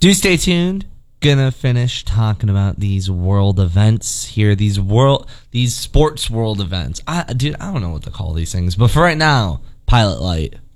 Do stay tuned. Gonna finish talking about these world events here. These sports world events. Dude, I don't know what to call these things. But for right now, Pilot Light.